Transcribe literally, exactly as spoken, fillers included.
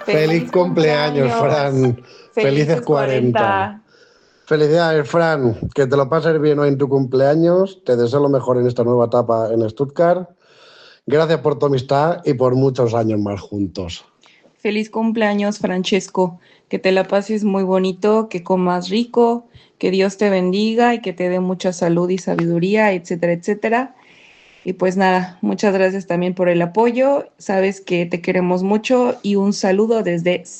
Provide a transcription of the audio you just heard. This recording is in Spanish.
Feliz cumpleaños, Fran. Felices cuarenta. cuarenta. Felicidades, Fran. Que te lo pases bien hoy en tu cumpleaños. Te deseo lo mejor en esta nueva etapa en Stuttgart. Gracias por tu amistad y por muchos años más juntos. Feliz cumpleaños, Francesco. Que te la pases muy bonito, que comas rico, que Dios te bendiga y que te dé mucha salud y sabiduría, etcétera, etcétera. Y pues nada, muchas gracias también por el apoyo. Sabes que te queremos mucho y un saludo desde